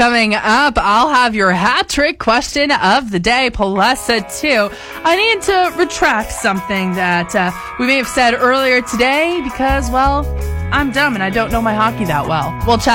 Coming up, I'll have your hat trick question of the day, plus two. I need to retract something that we may have said earlier today because, well, I'm dumb and I don't know my hockey that well. We'll chat